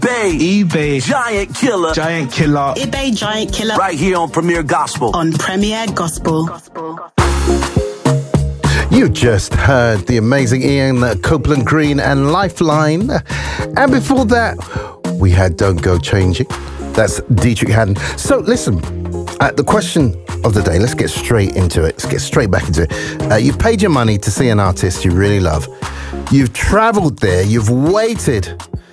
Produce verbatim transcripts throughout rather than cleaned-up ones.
eBay. eBay. Giant killer. Giant killer. eBay Giant Killer. Right here on Premier Gospel. On Premier Gospel. You just heard the amazing Ian Copeland Green and Lifeline. And before that, we had Don't Go Changing. That's Dietrich Haddon. So listen, uh, the question of the day, let's get straight into it. Let's get straight back into it. Uh, you've paid your money to see an artist you really love. You've traveled there. You've waited.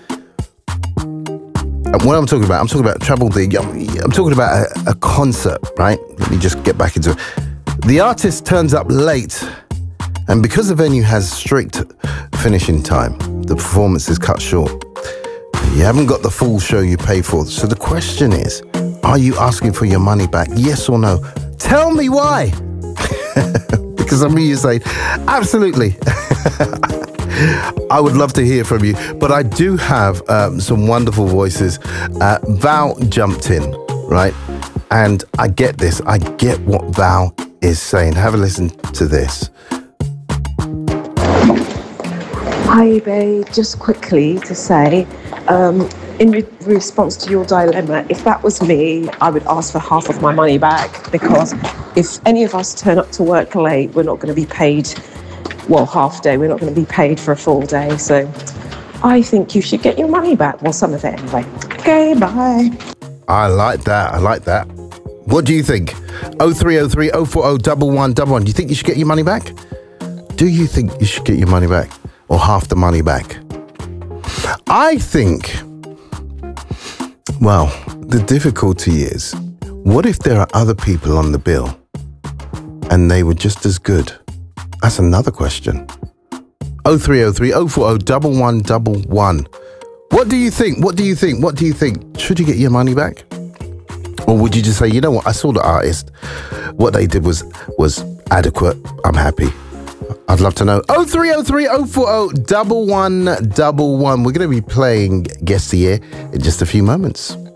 And what I'm talking about, I'm talking about travel there. I'm talking about a, a concert, right? Let me just get back into it. The artist turns up late, and because the venue has strict finishing time, the performance is cut short. You haven't got the full show you pay for. So the question is, are you asking for your money back? Yes or no? Tell me why. Because some of you say, absolutely. I would love to hear from you. But I do have um, some wonderful voices. Uh, Val jumped in, right? And I get this. I get what Val is saying. Have a listen to this. Hi, babe. Just quickly to say, um, in re- response to your dilemma, if that was me, I would ask for half of my money back, because if any of us turn up to work late, we're not going to be paid, well, half day. We're not going to be paid for a full day. So I think you should get your money back. Well, some of it anyway. Okay, bye. I like that. I like that. What do you think? oh three oh three oh four oh one one one one. Do you think you should get your money back? Do you think you should get your money back? Or half the money back? I think, well, the difficulty is, what if there are other people on the bill and they were just as good? That's another question. oh three oh three oh four oh one one one one. What do you think? What do you think? What do you think? Should you get your money back? Or would you just say, you know what, I saw the artist, what they did was was adequate, I'm happy. I'd love to know. oh three oh three oh four oh one one one one. We're going to be playing Guess the Year in just a few moments.